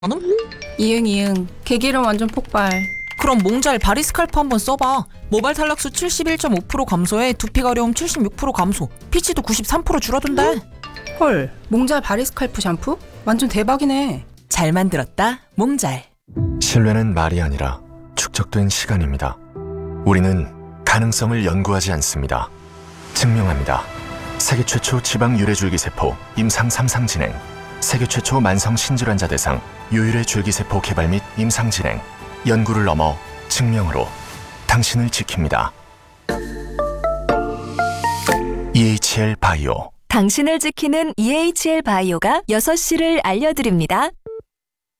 나는? 이응 개기름 완전 폭발. 그럼 몽잘 바리스칼프 한번 써봐. 모발 탈락수 71.5% 감소에 두피 가려움 76% 감소, 피치도 93% 줄어든대. 헐, 몽잘 바리스칼프 샴푸? 완전 대박이네. 잘 만들었다, 몽잘. 신뢰는 말이 아니라 축적된 시간입니다. 우리는 가능성을 연구하지 않습니다. 증명합니다. 세계 최초 지방 유래줄기세포 임상 3상 진행, 세계 최초 만성 신질환자 대상 유일의 줄기세포 개발 및 임상 진행, 연구를 넘어 증명으로 당신을 지킵니다. EHL 바이오. 당신을 지키는 EHL 바이오가 6시를 알려드립니다.